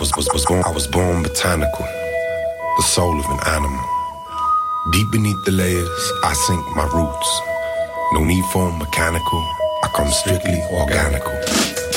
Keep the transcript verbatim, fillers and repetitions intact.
was, was, was born, I was born botanical, the soul of an animal. Deep beneath the layers, I sink my roots. No need for mechanical, I come strictly organical.